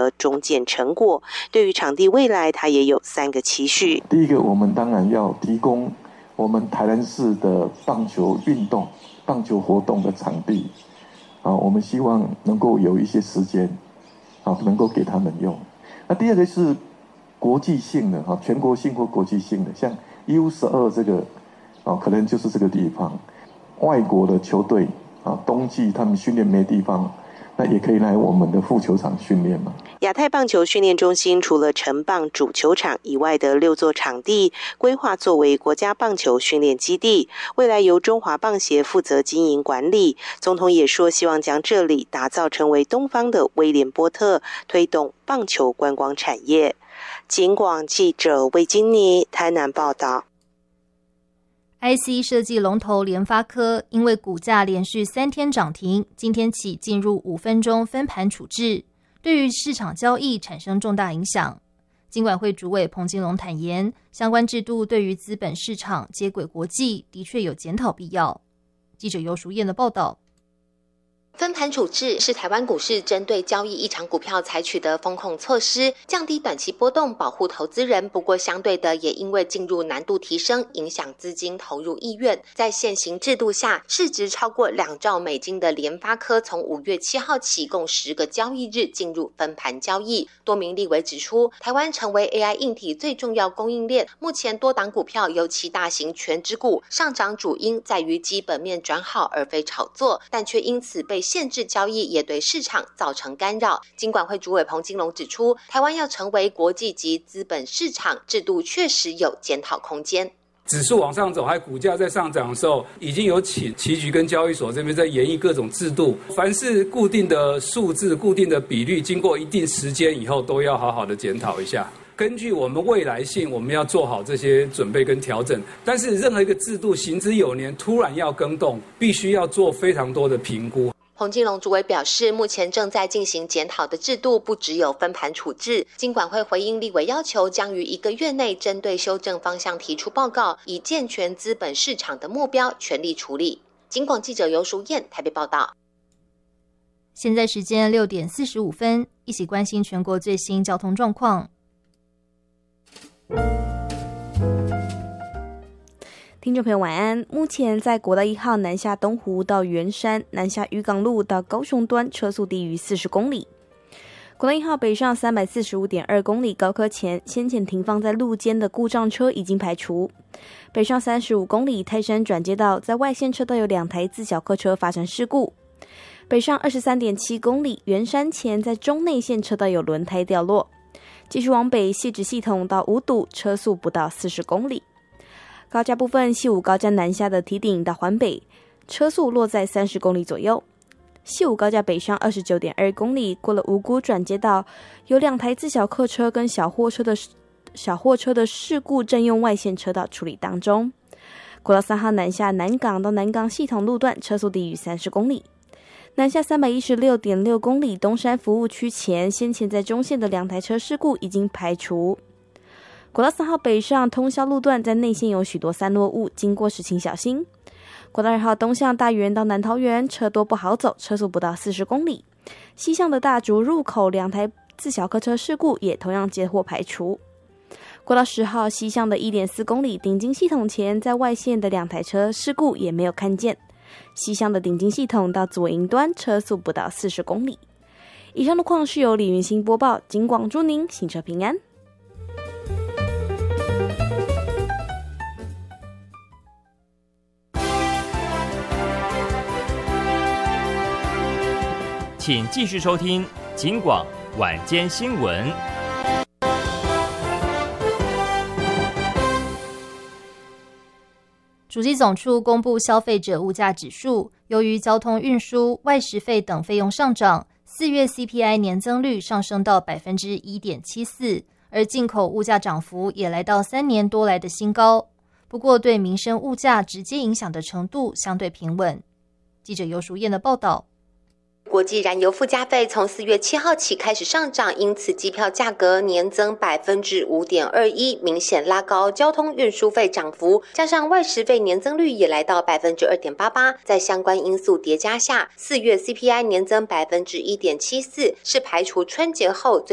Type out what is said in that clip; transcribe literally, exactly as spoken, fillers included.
得中见成果。对于场地未来，他也有三个期许。 第一个，我们当然要提供我们台南市的棒球运动、棒球活动的场地，啊，我们希望能够有一些时间，啊，能够给他们用。那第二个是国际性的，哈，全国性或国际性的，像 U 十二这个，啊，可能就是这个地方，外国的球队啊，冬季他们训练没地方。那也可以来我们的副球场训练嘛。 亚太棒球训练中心除了成棒主球场以外的六座场地，规划作为国家棒球训练基地，未来由中华棒协负责经营管理。总统也说，希望将这里打造成为东方的威廉波特，推动棒球观光产业。警广记者魏金妮台南报道。 I C 设计龙头联发科因为股价连续三天涨停，今天起进入五分钟分盘处置，对于市场交易产生重大影响。金管会主委彭金龙坦言，相关制度对于资本市场接轨国际的确有检讨必要。记者游淑燕的报道。 分盘处置是台湾股市针对交易异常股票采取的风控措施，降低短期波动，保护投资人。不过相对的，也因为进入难度提升，影响资金投入意愿。在现行制度下，市值超过两兆美金的联发科，从五月七号起，共十个交易日进入分盘交易。多名立委指出，台湾成为 A I 硬体最重要供应链，目前多档股票，尤其大型全指股上涨主因在于基本面转好，而非炒作，但却因此被限制交易，也对市场造成干扰。金管会主委彭金龙指出，台湾要成为国际级资本市场，制度确实有检讨空间。 指数往上走，还股价在上涨的时候，已经有期期局跟交易所这边在研议各种制度，凡是固定的数字、固定的比率，经过一定时间以后，都要好好的检讨一下。根据我们未来性，我们要做好这些准备跟调整。但是任何一个制度行之有年，突然要更动，必须要做非常多的评估。 彭金龙主委表示，目前正在进行检讨的制度不只有分盘处置，金管会回应立委要求，将于一个月内针对修正方向提出报告，以健全资本市场的目标全力处理。金广记者游淑燕台北报道。 现在时间六点四十五分，一起关心全国最新交通状况。 听众朋友晚安，目前在国道一号南下东湖到圆山，南下渔港路到高雄端车速低于四十公里。国道一号北上 三百四十五点二公里高科前，先前停放在路肩的故障车已经排除。北上三十五公里泰山转接道，在外线车道有两台自小客车发生事故。北上 二十三点七公里圆山前，在中内线车道有轮胎掉落。继续往北汐止系统到五堵，车速不到四十公里。高架部分，西武高架南下的堤顶到环北，车速落在三十公里左右。西武高架北上 二十九点二公里，过了五股转接道，有两台自小客车跟小货车的小货车的事故正用外线车道处理当中。国道三号南下南港到南港系统路段，车速低于三十公里。南下 三百一十六点六公里东山服务区前，先前在中线的两台车事故已经排除。国道三号北上通霄路段，在内线有许多散落物，经过时请小心。国道二号东向大园到南桃园，车多不好走，车速不到四十公里。西向的大竹入口两台自小客车事故也同样接获排除。国道十号西向的 一点四公里顶金系统前，在外线的两台车事故也没有看见。西向的顶金系统到左营端，车速不到四十公里。以上路况是由李云兴播报，警广祝您行车平安。 请继续收听警广晚间新闻。 主计总处公布消费者物价指数，由于交通运输、外食费等费用上涨，四月 C P I 年增率上升到 百分之一点七四， 而进口物价涨幅也来到三年多来的新高。不过对民生物价直接影响的程度相对平稳。记者游淑燕的报道。 国际燃油附加费从四月七号起开始上涨，因此机票价格年增 百分之五点二一， 明显拉高交通运输费涨幅，加上外食费年增率也来到 百分之二点八八， 在相关因素叠加下，四月 C P I 年增 百分之一点七四， 是排除春节后最